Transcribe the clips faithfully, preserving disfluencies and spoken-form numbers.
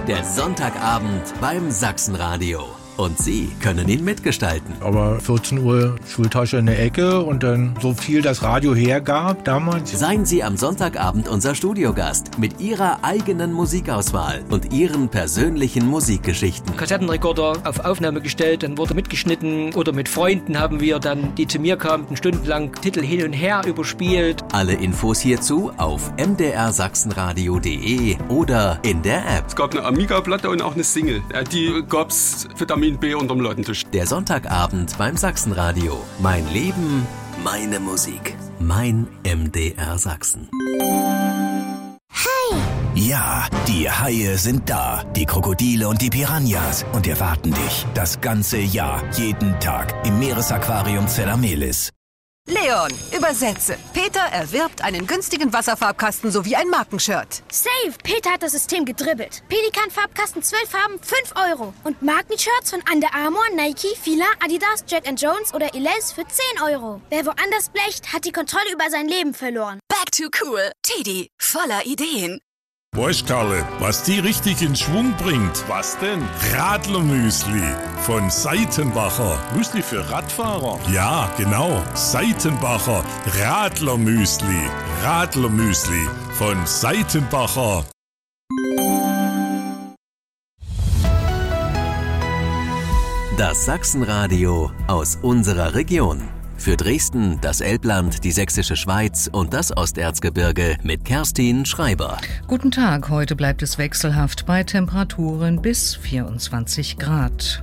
Der Sonntagabend beim Sachsenradio. Und Sie können ihn mitgestalten. Aber vierzehn Uhr Schultasche in der Ecke und dann so viel das Radio hergab damals. Seien Sie am Sonntagabend unser Studiogast mit Ihrer eigenen Musikauswahl und Ihren persönlichen Musikgeschichten. Kassettenrekorder auf Aufnahme gestellt, dann wurde mitgeschnitten oder mit Freunden haben wir dann, die zu mir kamen, stundenlang Titel hin und her überspielt. Alle Infos hierzu auf m d r sachsenradio punkt d e oder in der App. Es gab eine Amiga-Platte und auch eine Single. Die gab's Vitamin B unterm Ladentisch. Der Sonntagabend beim Sachsenradio. Mein Leben, meine Musik. Mein M D R Sachsen. Hai! Ja, die Haie sind da. Die Krokodile und die Piranhas. Und erwarten dich das ganze Jahr, jeden Tag im Meeresaquarium Zellamelis. Leon, übersetze. Peter erwirbt einen günstigen Wasserfarbkasten sowie ein Markenshirt. Safe! Peter hat das System gedribbelt. Pelikan-Farbkasten zwölf Farben, fünf Euro. Und Markenshirts von Under Armour, Nike, Fila, Adidas, Jack and Jones oder Elize für zehn Euro. Wer woanders blecht, hat die Kontrolle über sein Leben verloren. Back to cool. Teddy, voller Ideen. Weißt Karle, was die richtig in Schwung bringt? Was denn? Radlermüsli von Seitenbacher. Müsli für Radfahrer? Ja, genau. Seitenbacher Radlermüsli. Radlermüsli von Seitenbacher. Das Sachsenradio aus unserer Region. Für Dresden, das Elbland, die Sächsische Schweiz und das Osterzgebirge mit Kerstin Schreiber. Guten Tag, heute bleibt es wechselhaft bei Temperaturen bis vierundzwanzig Grad.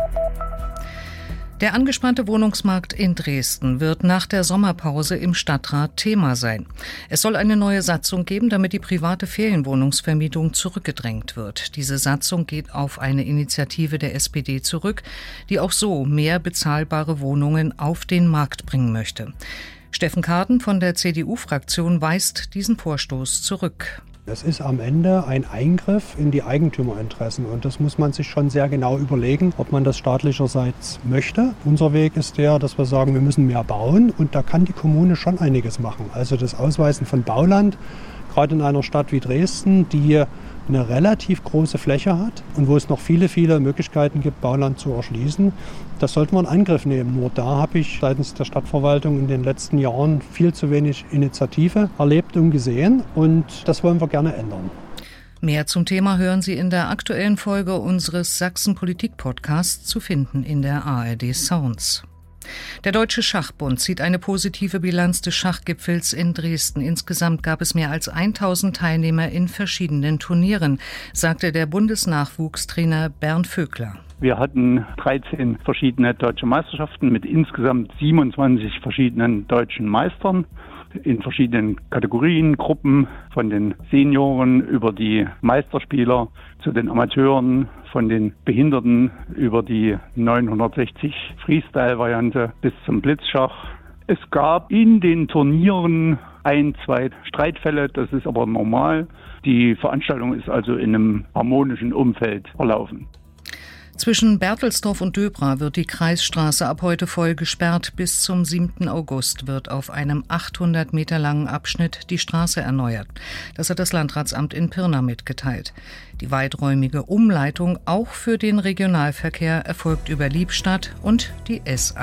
Der angespannte Wohnungsmarkt in Dresden wird nach der Sommerpause im Stadtrat Thema sein. Es soll eine neue Satzung geben, damit die private Ferienwohnungsvermietung zurückgedrängt wird. Diese Satzung geht auf eine Initiative der S P D zurück, die auch so mehr bezahlbare Wohnungen auf den Markt bringen möchte. Steffen Karden von der C D U-Fraktion weist diesen Vorstoß zurück. Das ist am Ende ein Eingriff in die Eigentümerinteressen und das muss man sich schon sehr genau überlegen, ob man das staatlicherseits möchte. Unser Weg ist der, dass wir sagen, wir müssen mehr bauen und da kann die Kommune schon einiges machen. Also das Ausweisen von Bauland, gerade in einer Stadt wie Dresden, die eine relativ große Fläche hat und wo es noch viele, viele Möglichkeiten gibt, Bauland zu erschließen. Das sollten wir in Angriff nehmen. Nur da habe ich seitens der Stadtverwaltung in den letzten Jahren viel zu wenig Initiative erlebt und gesehen und das wollen wir gerne ändern. Mehr zum Thema hören Sie in der aktuellen Folge unseres Sachsen-Politik-Podcasts zu finden in der A R D Sounds. Der Deutsche Schachbund zieht eine positive Bilanz des Schachgipfels in Dresden. Insgesamt gab es mehr als tausend Teilnehmer in verschiedenen Turnieren, sagte der Bundesnachwuchstrainer Bernd Vögler. Wir hatten dreizehn verschiedene deutsche Meisterschaften mit insgesamt siebenundzwanzig verschiedenen deutschen Meistern in verschiedenen Kategorien, Gruppen, von den Senioren über die Meisterspieler zu den Amateuren, von den Behinderten über die neunhundertsechzig Freestyle-Variante bis zum Blitzschach. Es gab in den Turnieren ein, zwei Streitfälle, das ist aber normal. Die Veranstaltung ist also in einem harmonischen Umfeld verlaufen. Zwischen Berthelsdorf und Döbra wird die Kreisstraße ab heute voll gesperrt. Bis zum siebten August wird auf einem achthundert Meter langen Abschnitt die Straße erneuert. Das hat das Landratsamt in Pirna mitgeteilt. Die weiträumige Umleitung auch für den Regionalverkehr erfolgt über Liebstadt und die S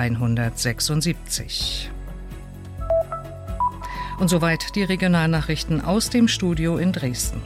hundertsechsundsiebzig. Und soweit die Regionalnachrichten aus dem Studio in Dresden.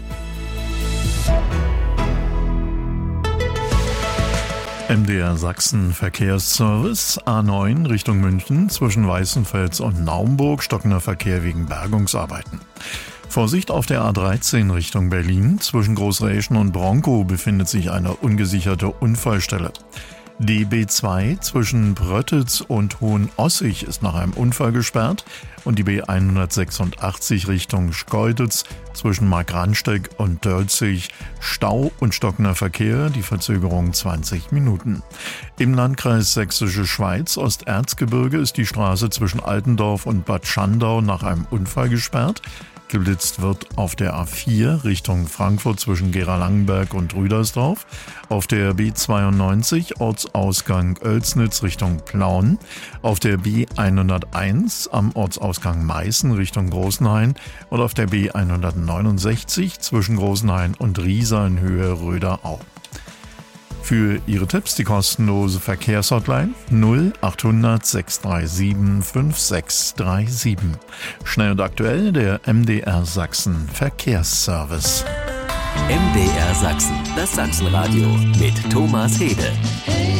M D R Sachsen Verkehrsservice A neun Richtung München zwischen Weißenfels und Naumburg, stockender Verkehr wegen Bergungsarbeiten. Vorsicht auf der A dreizehn Richtung Berlin, zwischen Großräschen und Bronkow befindet sich eine ungesicherte Unfallstelle. D B zwei zwischen Pröttitz und Hohenossig ist nach einem Unfall gesperrt und die B hundertsechsundachtzig Richtung Schkeuditz zwischen Markranstädt und Dölzig Stau und stockender Verkehr, die Verzögerung zwanzig Minuten. Im Landkreis Sächsische Schweiz Osterzgebirge ist die Straße zwischen Altendorf und Bad Schandau nach einem Unfall gesperrt. Geblitzt wird auf der A vier Richtung Frankfurt zwischen Gera-Langenberg und Rüdersdorf, auf der B zweiundneunzig Ortsausgang Oelsnitz Richtung Plauen, auf der B hunderteins am Ortsausgang Meißen Richtung Großenhain und auf der B hundertneunundsechzig zwischen Großenhain und Riesa in Höhe Röderau. Für Ihre Tipps die kostenlose Verkehrshotline null achthundert sechs drei sieben fünf sechs drei sieben. Schnell und aktuell der M D R Sachsen Verkehrsservice. M D R Sachsen, das Sachsenradio mit Thomas Hede.